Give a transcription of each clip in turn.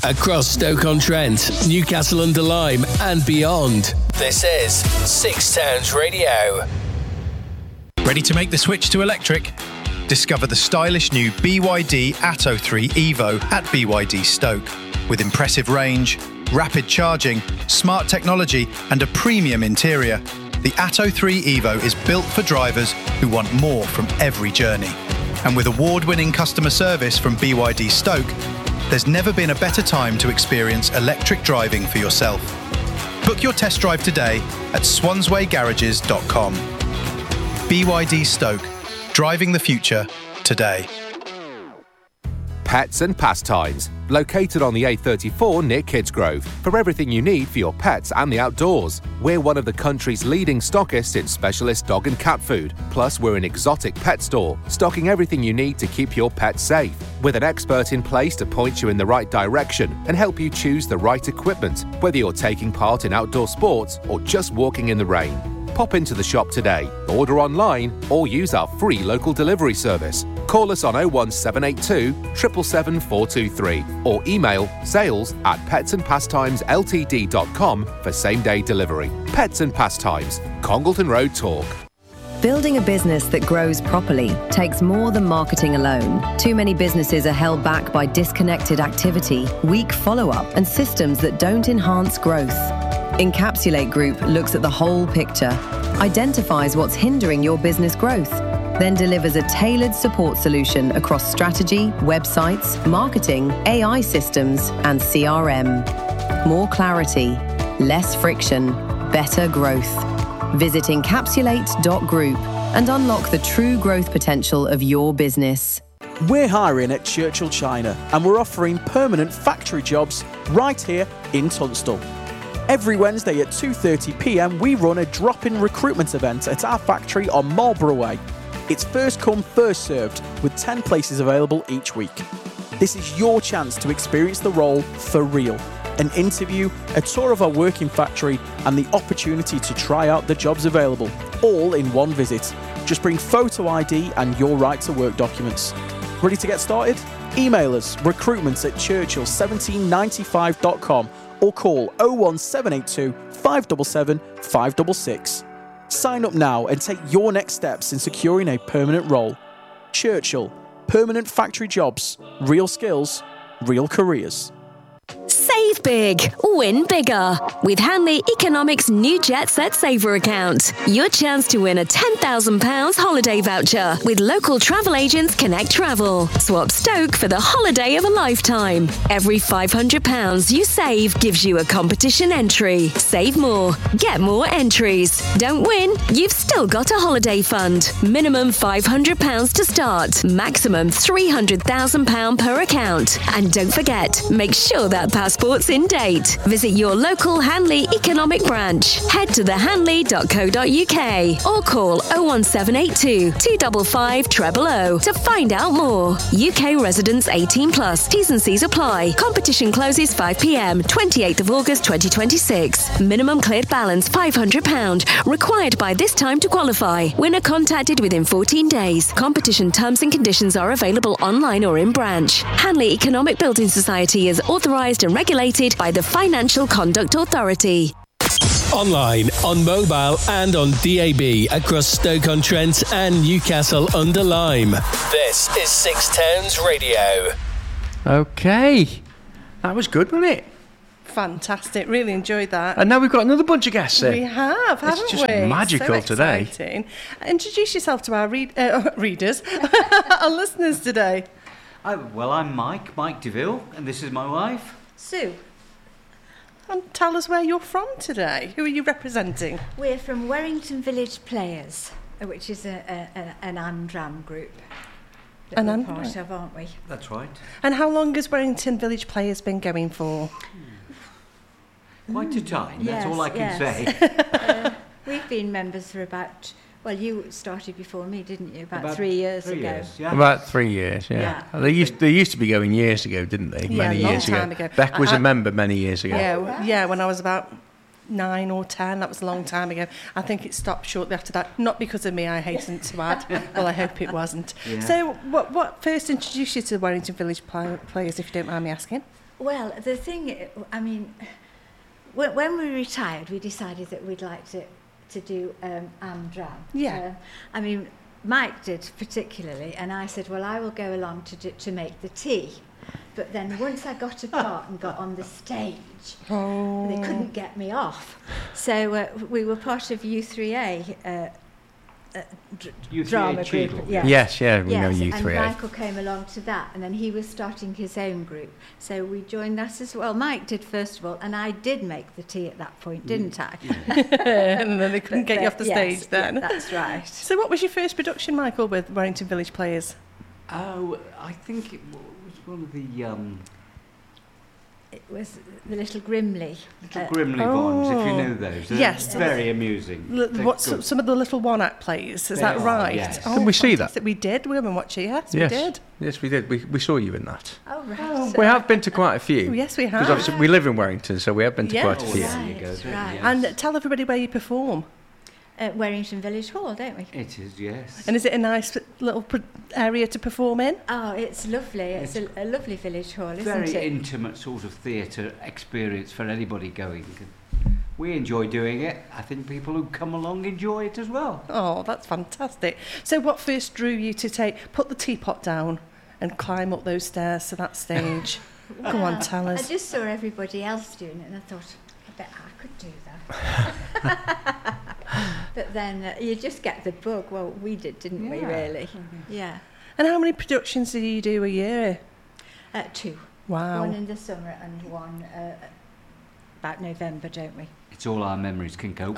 across Stoke-on-Trent, Newcastle-under-Lyme and beyond. This is Six Towns Radio. Ready to make the switch to electric? Discover the stylish new BYD Atto 3 Evo at BYD Stoke. With impressive range, rapid charging, smart technology and a premium interior, the Atto 3 Evo is built for drivers who want more from every journey. And with award-winning customer service from BYD Stoke, there's never been a better time to experience electric driving for yourself. Book your test drive today at swanswaygarages.com. BYD Stoke, driving the future today. Pets and Pastimes, located on the A34 near Kidsgrove, for everything you need for your pets and the outdoors. We're one of the country's leading stockists in specialist dog and cat food. Plus, we're an exotic pet store, stocking everything you need to keep your pet safe. With an expert in place to point you in the right direction and help you choose the right equipment, whether you're taking part in outdoor sports or just walking in the rain. Pop into the shop today, order online, or use our free local delivery service. Call us on 01782 777 423 or email sales@petsandpastimesLTD.com for same-day delivery. Pets and Pastimes, Congleton Road Talk. Building a business that grows properly takes more than marketing alone. Too many businesses are held back by disconnected activity, weak follow-up, and systems that don't enhance growth. Encapsulate Group looks at the whole picture, identifies what's hindering your business growth, then delivers a tailored support solution across strategy, websites, marketing, AI systems, and CRM. More clarity, less friction, better growth. Visit encapsulate.group and unlock the true growth potential of your business. We're hiring at Churchill China and we're offering permanent factory jobs right here in Tunstall. Every Wednesday at 2:30 p.m, we run a drop-in recruitment event at our factory on Marlborough Way. It's first come, first served, with 10 places available each week. This is your chance to experience the role for real. An interview, a tour of our working factory, and the opportunity to try out the jobs available, all in one visit. Just bring photo ID and your right-to-work documents. Ready to get started? Email us recruitment@churchill1795.com or call 01782 577 566. Sign up now and take your next steps in securing a permanent role. Churchill, permanent factory jobs, real skills, real careers. Save big, win bigger. With Hanley Economics' new Jet Set Saver account. Your chance to win a £10,000 holiday voucher with local travel agents Connect Travel. Swap Stoke for the holiday of a lifetime. Every £500 you save gives you a competition entry. Save more, get more entries. Don't win? You've still got a holiday fund. Minimum £500 to start. Maximum £300,000 per account. And don't forget, make sure that passport's in date. Visit your local Hanley Economic branch. Head to thehanley.co.uk or call 01782 255 000 to find out more. UK residents 18 plus. T's and C's apply. Competition closes 5 p.m. 28th of August 2026. Minimum cleared balance £500. Required by this time to qualify. Winner contacted within 14 days. Competition terms and conditions are available online or in branch. Hanley Economic Building Society is authorised and regulated by the Financial Conduct Authority. Online, on mobile and on DAB across Stoke-on-Trent and Newcastle-under-Lyme. This is Six Towns Radio. Okay. That was good, wasn't it? Fantastic. Really enjoyed that. And now we've got another bunch of guests in. We have, haven't we? It's just magical so today. Exciting. Introduce yourself to our readers, our listeners today. Well, I'm Mike DeVille, and this is my wife, Sue. And tell us where you're from today. Who are you representing? We're from Warrington Village Players, which is an ANDRAM group that we're part of, aren't we? That's right. And how long has Warrington Village Players been going for? Quite a time, that's all I can say. We've been members for about... Well, you started before me, didn't you? About 3 years ago. Years, yeah. About 3 years, yeah. They used to be going years ago, didn't they? Yeah, many long years time ago. Beck was a member many years ago. Yeah, when I was about 9 or 10. That was a long time ago. I think it stopped shortly after that. Not because of me, I hasten to add. Well, I hope it wasn't. Yeah. So what first introduced you to the Warrington Village Players, if you don't mind me asking? Well, the thing, I mean, when we retired, we decided that we'd like to do Amdram. Yeah. I mean, Mike did particularly, and I said, well, I will go along to make the tea. But then once I got apart and got on the stage, they couldn't get me off. So we were part of U3A. Drama group. Yes, we know U3A. And Michael came along to that, and then he was starting his own group. So we joined that as well. Mike did first of all, and I did make the tea at that point, didn't I? And then they couldn't get you off the stage then. Yeah, that's right. So what was your first production, Michael, with Warrington Village Players? Oh, I think it was one of the... It was the Little Grimley. Grimley Bonds, if you know those. They're yes. Very amusing. Some of the little one-act plays, is that right? Yes. Did we see that? We did. We went and watched it, yes, we did. Yes, we did. We saw you in that. Oh, right. We have been to quite a few. Yes, we have. Because obviously we live in Warrington, so we have been to quite a few. Right. And tell everybody where you perform. At Warrington Village Hall, don't we? It is, yes. And is it a nice little area to perform in? Oh, it's lovely. It's a lovely village hall, isn't very it? Very intimate sort of theatre experience for anybody going. We enjoy doing it. I think people who come along enjoy it as well. Oh, that's fantastic. So what first drew you to put the teapot down and climb up those stairs to that stage? Go on, tell us. I just saw everybody else doing it and I thought, I bet I could do that. But then you just get the bug. Well, we did, didn't we, really? Yeah. And how many productions do you do a year? 2. Wow. One in the summer and one about November, don't we? It's all our memories can cope with.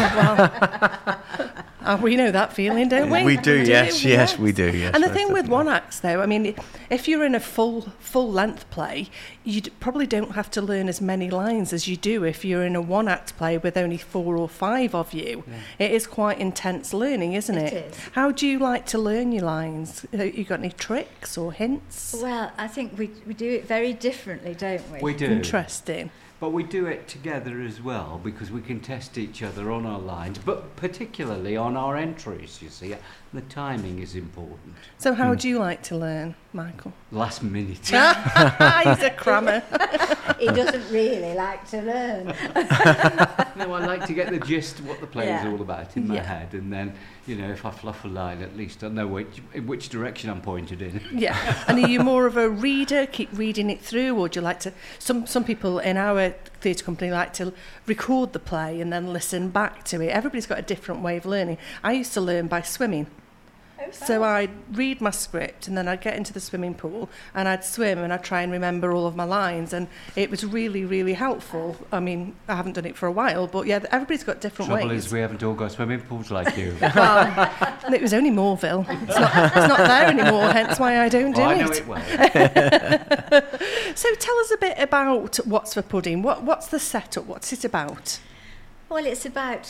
Oh, well. We know that feeling, don't we? We do, yes, we do, yes. And the thing with one acts, though, I mean, if you're in a full-length play, you probably don't have to learn as many lines as you do if you're in a one-act play with only 4 or 5 of you. Yeah. It is quite intense learning, isn't it? It is. How do you like to learn your lines? You got any tricks or hints? Well, I think we do it very differently, don't we? We do. Interesting. But we do it together as well because we can test each other on our lines, but particularly on our entries, you see. The timing is important. So how do you like to learn, Michael? Last minute. He's a crammer. He doesn't really like to learn. No, I like to get the gist of what the play is all about in my head, and then, if I fluff a line, at least I know which direction I'm pointed in. Yeah. And are you more of a reader, keep reading it through, or do you like to... Some people in our theatre company like to record the play and then listen back to it. Everybody's got a different way of learning. I used to learn by swimming. So I'd read my script and then I'd get into the swimming pool and I'd swim and I'd try and remember all of my lines, and it was really, really helpful. I mean, I haven't done it for a while, but yeah, everybody's got different ways. Trouble is we haven't all got swimming pools like you. Well, it was only Moorville. It's not there anymore, hence why I don't do it. I know it well. So tell us a bit about What's for Pudding. What's the setup? What's it about? Well, it's about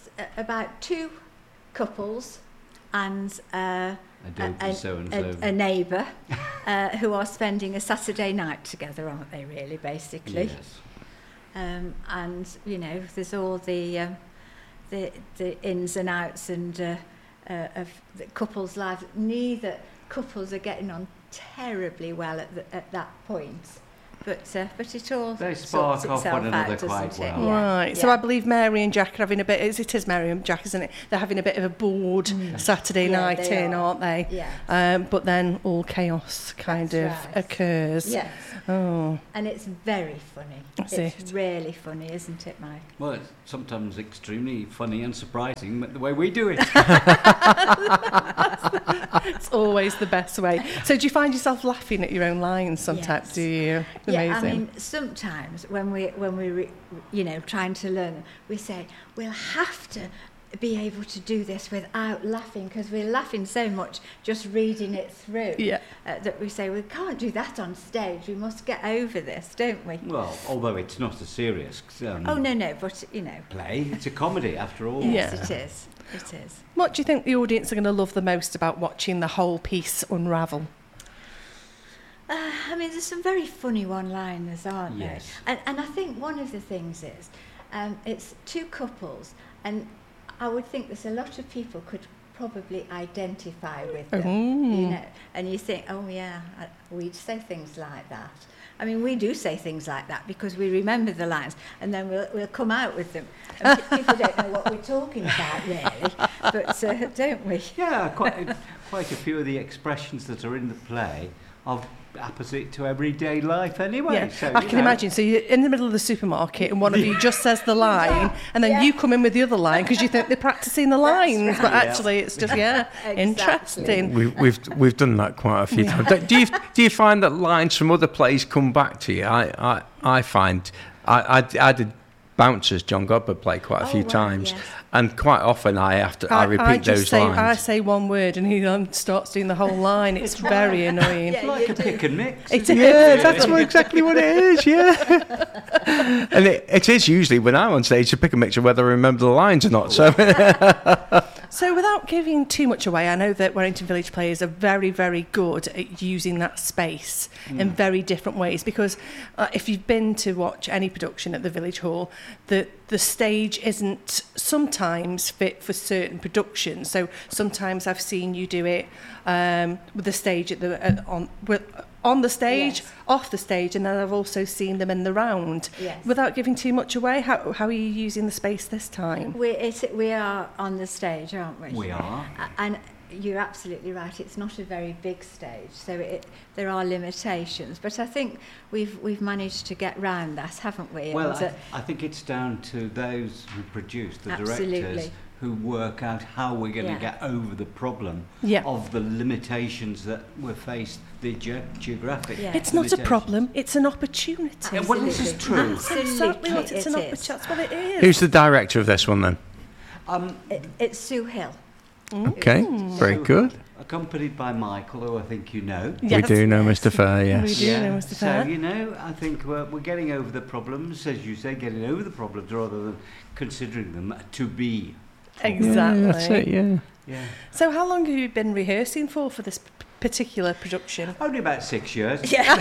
2 couples and a neighbour who are spending a Saturday night together, aren't they, really, basically? Yes. And, there's all the ins and outs and of the couples' lives. Neither couples are getting on terribly well at that point. But it all they spark off one another quite well. Right. So I believe Mary and Jack are having a bit... It is Mary and Jack, isn't it? They're having a bit of a bored Saturday night aren't they? Yeah. But then all chaos kind of occurs. Yes. Oh. And it's very funny. It's really funny, isn't it, Mike? Well, it's sometimes extremely funny and surprising the way we do it. It's always the best way. So do you find yourself laughing at your own lines sometimes? Yes. Do you? Amazing. Yeah, I mean, sometimes when we're trying to learn, we say we'll have to be able to do this without laughing, because we're laughing so much just reading it through that we say we can't do that on stage. We must get over this, don't we? Well, although it's not a serious oh no, but play. It's a comedy after all. Yes, it is. It is. What do you think the audience are going to love the most about watching the whole piece unravel? I mean, there's some very funny one-liners, aren't there? Yes. And I think one of the things is It's two couples, and I would think there's a lot of people could probably identify with them, you know, and you think, oh yeah, we'd say things like that. I mean, we do say things like that because we remember the lines, and then we'll come out with them. And people don't know what we're talking about, really, but don't we? Yeah, quite a few of the expressions that are in the play are opposite to everyday life anyway. Yeah, so, I can imagine. So you're in the middle of the supermarket and one of you just says the line and then you come in with the other line because you think they're practicing the lines, right. But actually it's just, exactly. Interesting. We've done that quite a few times. Do you find that lines from other plays come back to you? I find, I did Bouncers, John Godber play quite a few times. Yes. And quite often I repeat those lines. I say one word and he starts doing the whole line. It's very annoying. It's like a pick and mix. That's exactly what it is, yeah. And it is usually when I'm on stage to pick a mix of whether I remember the lines or not. So without giving too much away, I know that Warrington Village players are very, very good at using that space in very different ways, because if you've been to watch any production at the Village Hall, the stage isn't sometimes fit for certain productions. So sometimes I've seen you do it with the stage on the stage, off the stage, and then I've also seen them in the round. Yes. Without giving too much away, how are you using the space this time? We are on the stage, aren't we? We are. And you're absolutely right. It's not a very big stage, so there are limitations. But I think we've managed to get round that, haven't we? Well, I think it's down to those who produce, the directors, who work out how we're going to get over the problem of the limitations that we're faced, the geographic It's not a problem, it's an opportunity. Well, this is true. That's exactly what it's an opportunity. That's what it is. Who's the director of this one then? It's Sue Hill. Okay, very good. Accompanied by Michael, who I think you know. Yes. We do know Mr. Fair, yes. We do know Mr. Fair. So, I think we're getting over the problems, as you say, getting over the problems rather than considering them to be. Exactly. Yeah, that's it, yeah. So how long have you been rehearsing for this particular production? Only about 6 years. Yeah.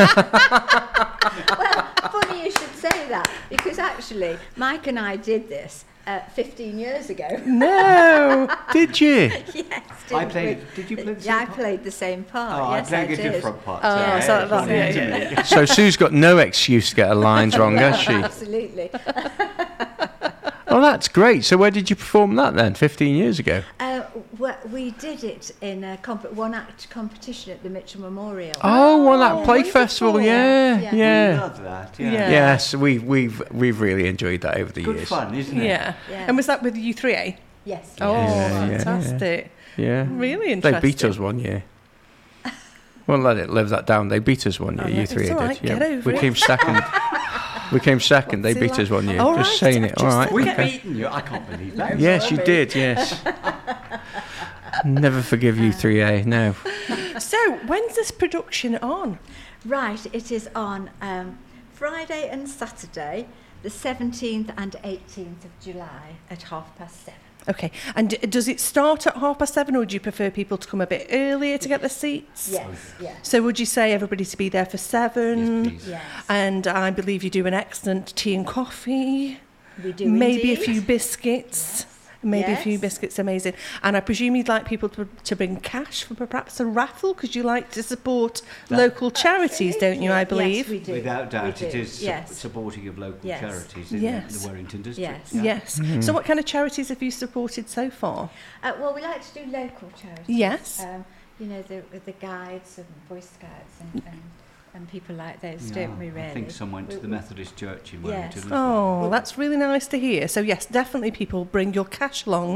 Well, funny you should say that, because actually Mike and I did this 15 years ago. No! Did you? Yes. Did you play the same part? I played the same part. Oh, yes, I played a different part. So Sue's got no excuse to get her lines wrong, has she? Absolutely. Oh, that's great. So where did you perform that then, 15 years ago? We did it in a one-act competition at the Mitchell Memorial. Oh, one-act play festival, yeah. We love that, Yes, we've really enjoyed that over the years. Good fun, isn't it? Yeah. And was that with U3A? Yes. Oh, fantastic. Yeah. Really interesting. They beat us one year. Won't let it live that down. They beat us one year, U3A did. Right. Get over we came second. We came second. They beat us one year. All just saying it. All right. We've beaten you. I can't believe that. Yes, you did. Yes. Never forgive you, 3A. No. So, when's this production on? Right, it is on Friday and Saturday, the 17th and 18th of July at 7:30. Okay, and does it start at 7:30, or do you prefer people to come a bit earlier to get the seats? Yes. So would you say everybody to be there for 7? Yes, please. Yes. And I believe you do an excellent tea and coffee. We do maybe indeed. A few biscuits. Yes. Maybe a few biscuits, amazing. And I presume you'd like people to bring cash for perhaps a raffle, because you like to support local charities, don't you, I believe? Yes, we do. Without doubt, we it do. is supporting of local charities in the Warrington district. Yes. So what kind of charities have you supported so far? Well, we like to do local charities. Yes. The guides and Boy Scouts and people like those, don't we, really? I think some went to the Methodist Church in Warrington. Oh, that's really nice to hear. So yes, definitely people bring your cash along.